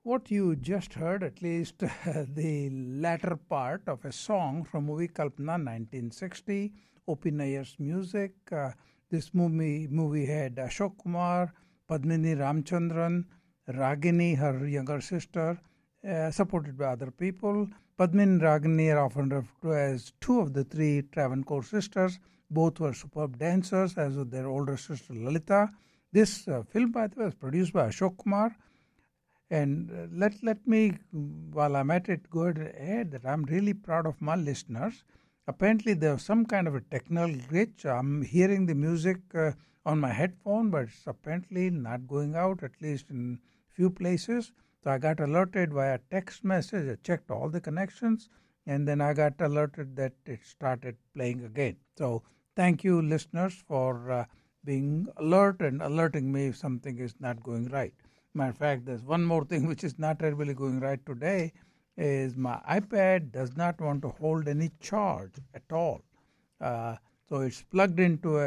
What you just heard, at least the latter part of a song from movie Kalpana 1960, O.P. Nayyar's music. This movie had Ashok Kumar, Padmini Ramchandran, Ragini, her younger sister, supported by other people. Padmini and Ragini are often referred to as two of the three Travancore sisters. Both were superb dancers, as was their older sister Lalita. This film, by the way, was produced by Ashok Kumar. And let me, while I'm at it, go ahead that I'm really proud of my listeners. Apparently, there was some kind of a technical glitch. I'm hearing the music on my headphone, but it's apparently not going out, at least in few places. So I got alerted via text message. I checked all the connections, and then I got alerted that it started playing again. So thank you, listeners, for being alert and alerting me if something is not going right. Matter of fact, there's one more thing which is not really going right today is my iPad does not want to hold any charge at all. So it's plugged into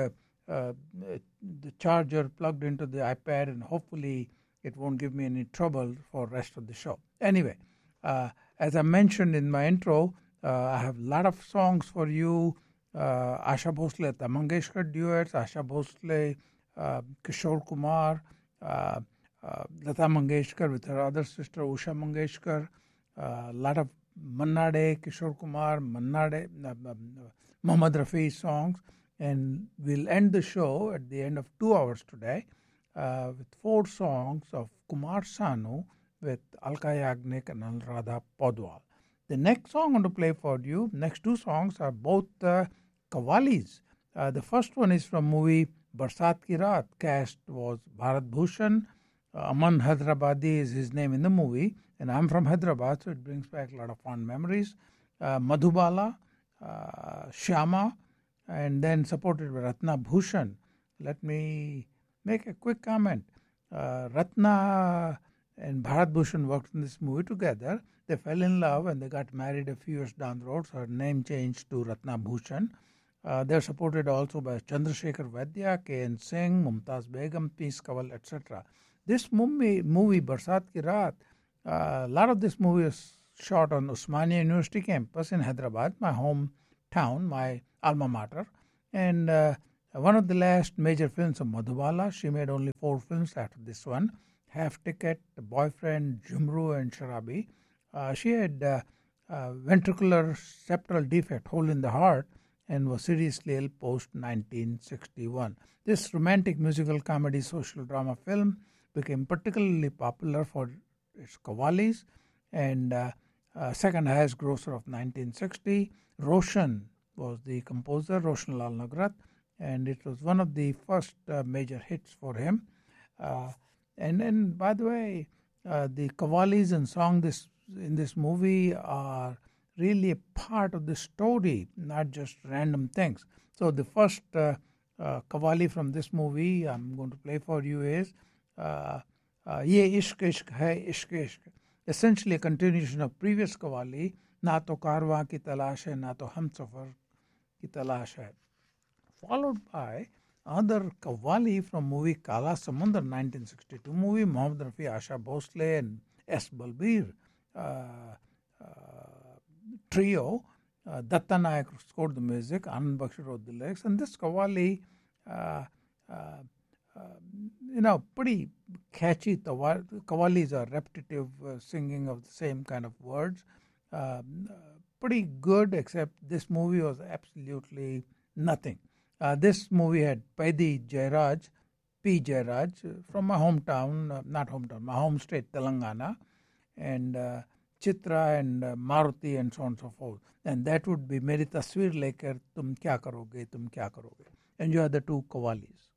the charger plugged into the iPad, and hopefully it won't give me any trouble for the rest of the show. Anyway, as I mentioned in my intro, I have a lot of songs for you. Asha Bhosle, Lata Mangeshkar duets, Asha Bhosle, Kishore Kumar, Lata Mangeshkar with her other sister Usha Mangeshkar, a lot of Manna Dey, Kishore Kumar, Muhammad Rafi songs, and we'll end the show at the end of 2 hours today with 4 songs of Kumar Sanu with Alka Yagnik and Anuradha Podwal. The next song I'm going to play for you, next 2 songs are both Qawwalis. The first one is from movie Barsat Ki Raat. Cast was Bharat Bhushan. Aman Hyderabadi is his name in the movie, and I'm from Hyderabad, so it brings back a lot of fond memories. Madhubala, Shyama, and then supported by Ratna Bhushan. Let me make a quick comment. Ratna and Bharat Bhushan worked in this movie together. They fell in love and they got married a few years down the road, so her name changed to Ratna Bhushan. They're supported also by Chandrasekhar Vaidya, K.N. Singh, Mumtaz Begum, Peace Kawal, etc. This movie Barsat Ki Raat, a lot of this movie is shot on Osmania University campus in Hyderabad, my hometown, my alma mater. And one of the last major films of Madhubala. She made only 4 films after this one. Half Ticket, Boyfriend, Jumru, and Sharabi. She had ventricular septal defect, hole in the heart, and was seriously ill post-1961. This romantic musical comedy social drama film became particularly popular for its Qawwalis, and second highest grosser of 1960. Roshan was the composer, Roshan Lal Nagrat, and it was one of the first major hits for him. And by the way, the Qawwalis and songs in this movie are really a part of the story, not just random things. So the first Qawwali from this movie I'm going to play for you is Ye Ishq Ishq Hai Ishq Ishq. Essentially a continuation of previous Qawwali, Na To Karwa Ki Talash Hai, Na To Humsafar Ki Talash Hai. Followed by another Qawwali from movie Kala Samundar 1962 movie, Mohammad Rafi, Asha Bhosle and S. Balbir trio. Datta Nayak scored the music, Anand Bakshi wrote the lyrics, and this Qawwali, pretty catchy. Qawwalis are repetitive singing of the same kind of words. Pretty good, except this movie was absolutely nothing. This movie had Paidi Jairaj, P. Jairaj, from my hometown, my home state, Telangana, and Chitra and Maruti and so on and so forth. And that would be Meri Tasveer Lekar Tum Kya Karoge, Tum Kya Karoge. Enjoy the 2 Qawwalis.